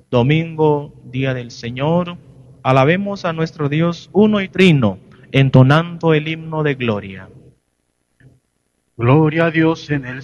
Domingo, día del Señor, alabemos a nuestro Dios uno y trino, entonando el himno de gloria. Gloria a Dios en el